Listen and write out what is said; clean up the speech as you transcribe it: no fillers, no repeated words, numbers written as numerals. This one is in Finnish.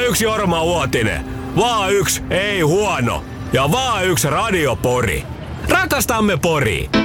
yksi Jorma Uotinen. Vaan yksi, ei huono. Ja vaan yksi Radio Pori. Rakastamme Poria.